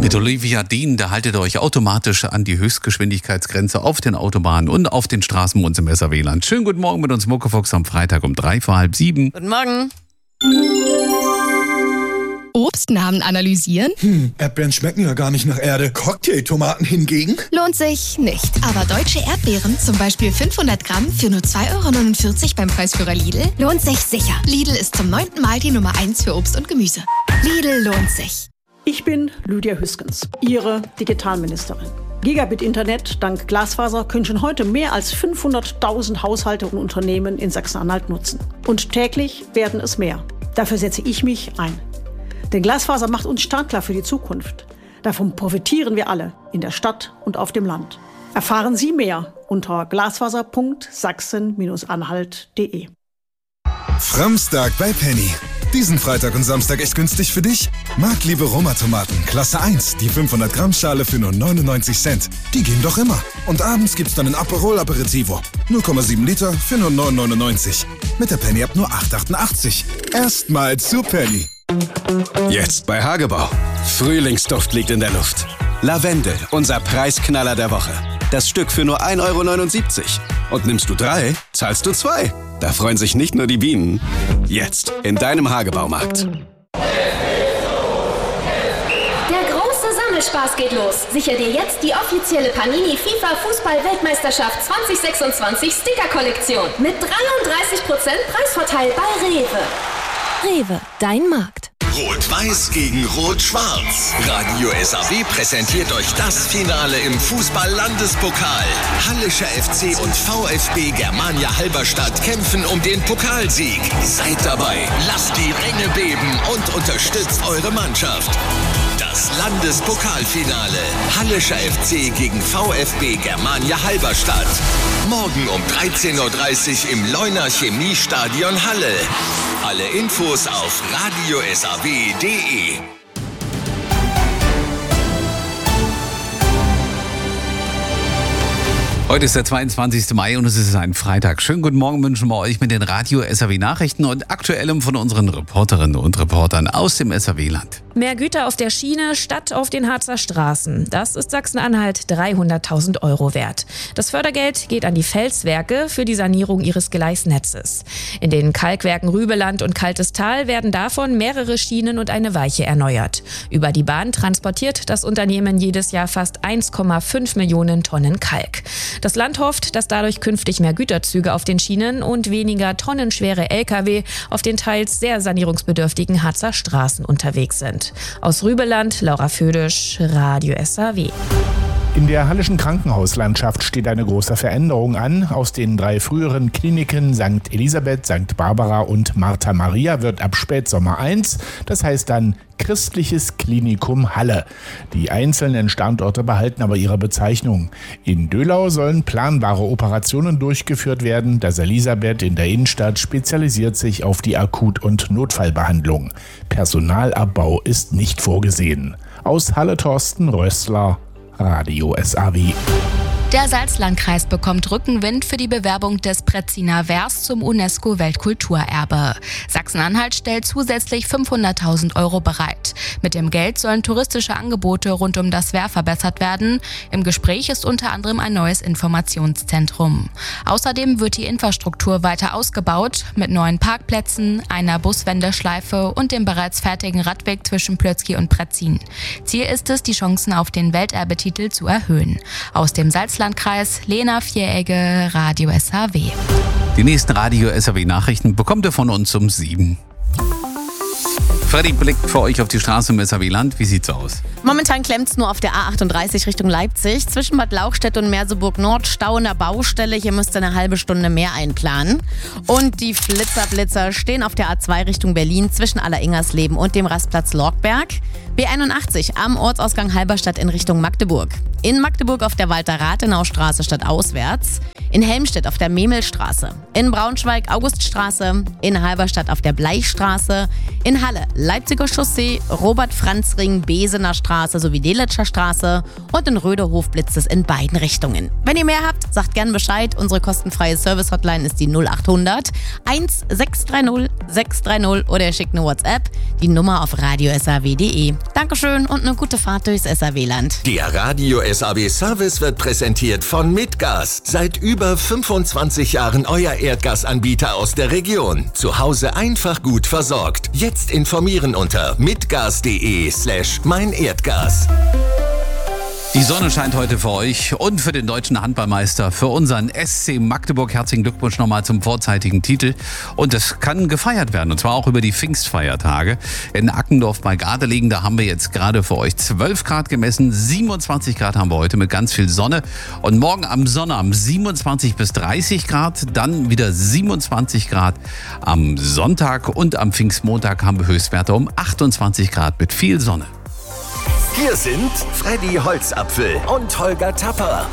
Mit Olivia Dean, da haltet ihr euch automatisch an die Höchstgeschwindigkeitsgrenze auf den Autobahnen und auf den Straßen bei uns im SRW-Land. Schönen guten Morgen mit uns Muckefuchs am Freitag um 6:03. Guten Morgen. Obstnamen analysieren? Erdbeeren schmecken ja gar nicht nach Erde. Cocktailtomaten hingegen? Lohnt sich nicht. Aber deutsche Erdbeeren, zum Beispiel 500 Gramm für nur 2,49 € beim Preisführer Lidl, lohnt sich sicher. Lidl ist zum 9. Mal die Nummer 1 für Obst und Gemüse. Lidl lohnt sich. Ich bin Lydia Hüskens, Ihre Digitalministerin. Gigabit-Internet dank Glasfaser können schon heute mehr als 500.000 Haushalte und Unternehmen in Sachsen-Anhalt nutzen. Und täglich werden es mehr. Dafür setze ich mich ein. Denn Glasfaser macht uns startklar für die Zukunft. Davon profitieren wir alle, in der Stadt und auf dem Land. Erfahren Sie mehr unter glasfaser.sachsen-anhalt.de. Framstag bei Penny. Diesen Freitag und Samstag echt günstig für dich? Marktliebe Roma-Tomaten, Klasse 1, die 500 Gramm Schale für nur 99 Cent. Die gehen doch immer. Und abends gibt's dann ein Aperol Aperitivo. 0,7 Liter für nur 9,99. Mit der Penny ab nur 8,88. Erstmal zu Penny. Jetzt bei Hagebau. Frühlingsduft liegt in der Luft. Lavendel, unser Preisknaller der Woche. Das Stück für nur 1,79 €. Und nimmst du 3, zahlst du 2. Da freuen sich nicht nur die Bienen. Jetzt in deinem Hagebaumarkt. Der große Sammelspaß geht los. Sicher dir jetzt die offizielle Panini FIFA Fußball-Weltmeisterschaft 2026 Sticker-Kollektion. Mit 33% Preisvorteil bei Rewe. Rewe, dein Markt. Rot-Weiß gegen Rot-Schwarz. Radio SAW präsentiert euch das Finale im Fußball-Landespokal. Hallischer FC und VfB Germania Halberstadt kämpfen um den Pokalsieg. Seid dabei, lasst die Ränge beben und unterstützt eure Mannschaft. Das Landespokalfinale. Hallischer FC gegen VfB Germania Halberstadt. Morgen um 13:30 Uhr im Leuner Chemiestadion Halle. Alle Infos auf radiosaw.de. Heute ist der 22. Mai und es ist ein Freitag. Schönen guten Morgen wünschen wir euch mit den Radio SAW Nachrichten und Aktuellem von unseren Reporterinnen und Reportern aus dem SAW-Land. Mehr Güter auf der Schiene statt auf den Harzer Straßen. Das ist Sachsen-Anhalt 300.000 € wert. Das Fördergeld geht an die Felswerke für die Sanierung ihres Gleisnetzes. In den Kalkwerken Rübeland und Kaltes Tal werden davon mehrere Schienen und eine Weiche erneuert. Über die Bahn transportiert das Unternehmen jedes Jahr fast 1,5 Millionen Tonnen Kalk. Das Land hofft, dass dadurch künftig mehr Güterzüge auf den Schienen und weniger tonnenschwere Lkw auf den teils sehr sanierungsbedürftigen Harzer Straßen unterwegs sind. Aus Rübeland, Laura Födisch, Radio SAW. In der hallischen Krankenhauslandschaft steht eine große Veränderung an. Aus den 3 früheren Kliniken St. Elisabeth, St. Barbara und Martha Maria wird ab Spätsommer 1, das heißt dann Christliches Klinikum Halle. Die einzelnen Standorte behalten aber ihre Bezeichnung. In Döhlau sollen planbare Operationen durchgeführt werden. Das Elisabeth in der Innenstadt spezialisiert sich auf die Akut- und Notfallbehandlung. Personalabbau ist nicht vorgesehen. Aus Halle Thorsten Rössler, Radio SAW. Der Salzlandkreis bekommt Rückenwind für die Bewerbung des Pretziner Wehrs zum UNESCO-Weltkulturerbe. Sachsen-Anhalt stellt zusätzlich 500.000 € bereit. Mit dem Geld sollen touristische Angebote rund um das Wehr verbessert werden. Im Gespräch ist unter anderem ein neues Informationszentrum. Außerdem wird die Infrastruktur weiter ausgebaut mit neuen Parkplätzen, einer Buswendeschleife und dem bereits fertigen Radweg zwischen Plötzky und Pretzin. Ziel ist es, die Chancen auf den Welterbetitel zu erhöhen. Aus dem Salzlandkreis Lena Vieregge, Radio SAW. Die nächsten Radio SAW Nachrichten bekommt ihr von uns um 7. Freddy blickt für euch auf die Straße im SAW-Land. Wie sieht's aus? Momentan klemmt's nur auf der A38 Richtung Leipzig. Zwischen Bad Lauchstädt und Merseburg Nord Stau in der Baustelle. Hier müsst ihr eine halbe Stunde mehr einplanen. Und die Blitzer stehen auf der A2 Richtung Berlin zwischen Alleringersleben und dem Rastplatz Lorkberg. B81 am Ortsausgang Halberstadt in Richtung Magdeburg. In Magdeburg auf der Walter-Rathenau-Straße stadtauswärts. In Helmstedt auf der Memelstraße. In Braunschweig Auguststraße. In Halberstadt auf der Bleichstraße. In Halle Leipziger Chaussee, Robert-Franz-Ring, Besener Straße sowie Deletscher Straße. Und in Röderhof blitzt es in beiden Richtungen. Wenn ihr mehr habt, sagt gern Bescheid. Unsere kostenfreie Service-Hotline ist die 0800 1630 630 oder ihr schickt eine WhatsApp. Die Nummer auf radiosaw.de. Dankeschön und eine gute Fahrt durchs SAW-Land. Der Radio SAW Service wird präsentiert von Mitgas. Seit über 25 Jahren euer Erdgasanbieter aus der Region. Zu Hause einfach gut versorgt. Jetzt informieren unter mitgas.de/meinerdgas. Die Sonne scheint heute für euch und für den deutschen Handballmeister, für unseren SC Magdeburg. Herzlichen Glückwunsch nochmal zum vorzeitigen Titel. Und es kann gefeiert werden, und zwar auch über die Pfingstfeiertage. In Ackendorf bei Gardelegen, da haben wir jetzt gerade für euch 12 Grad gemessen. 27 Grad haben wir heute mit ganz viel Sonne. Und morgen am Sonnabend 27 bis 30 Grad, dann wieder 27 Grad am Sonntag. Und am Pfingstmontag haben wir Höchstwerte um 28 Grad mit viel Sonne. Hier sind Freddy Holzapfel und Holger Tapper.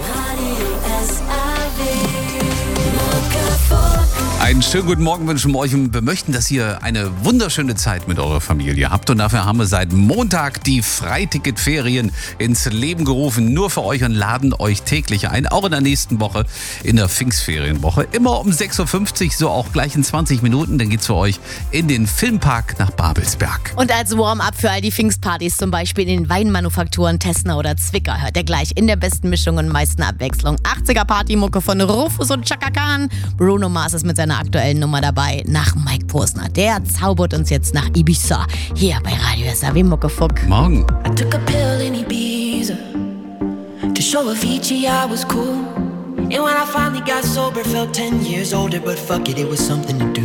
Einen schönen guten Morgen wünschen wir euch und wir möchten, dass ihr eine wunderschöne Zeit mit eurer Familie habt. Und dafür haben wir seit Montag die Freiticketferien ins Leben gerufen. Nur für euch und laden euch täglich ein. Auch in der nächsten Woche, in der Pfingstferienwoche. Immer um 6.50 Uhr, so auch gleich in 20 Minuten. Dann geht's für euch in den Filmpark nach Babelsberg. Und als Warm-up für all die Pfingstpartys, zum Beispiel in den Weinmanufakturen Tessner oder Zwicker, hört ihr gleich in der besten Mischung und meisten Abwechslung 80er-Partymucke von Rufus und Chaka Khan. Bruno Mars ist mit seiner aktuellen Nummer dabei, nach Mike Posner. Der zaubert uns jetzt nach Ibiza. Hier bei Radio SAW Muckefuck. Morgen. I took a pill in Ibiza to show Avicii I was cool. And when I finally got sober, felt 10 years older, but fuck it, it was something to do.